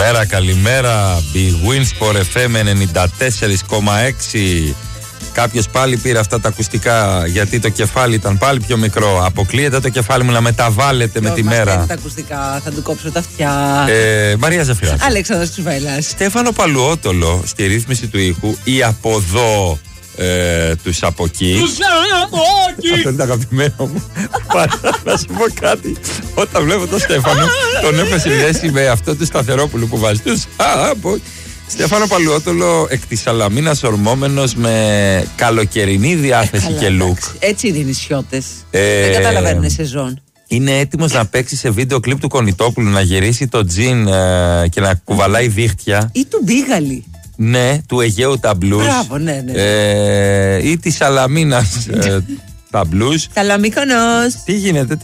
Καλημέρα. Big Wins for FM 94,6. Κάποιος πάλι πήρε αυτά τα ακουστικά γιατί το κεφάλι ήταν πάλι πιο μικρό. Αποκλείεται το κεφάλι μου να μεταβάλλεται με τη μέρα. Τα ακουστικά, θα του κόψω τα αυτιά. Μαρία Ζαφυράτη. Αλέξανδρος Τσουβέλλας. Στέφανο Παλουότολο στη ρύθμιση του ήχου. Ή από εδώ τους από εκεί. Αυτό είναι το αγαπημένο μου. Να σου πω κάτι. Όταν βλέπω τον Στέφανο, τον έχω συνδέσει με αυτό του Σταθερόπουλου που βάζει τους. Στέφανο Παλουότολο, εκ της Σαλαμίνας, ορμόμενος με καλοκαιρινή διάθεση και look. Έτσι είναι οι νησιώτες. Δεν καταλαβαίνουν σεζόν. Είναι έτοιμος να παίξει σε βίντεο κλιπ του Κονιτόπουλου, να γυρίσει το τζιν και να κουβαλάει δίχτυα. Ή του Μπίγαλη. Ναι, του Αιγαίου τα μπλουζ. Μπράβο, ναι. Ή της Σαλαμίνας τα μπλουζ. Σαλαμίκονος. Τι γίνεται,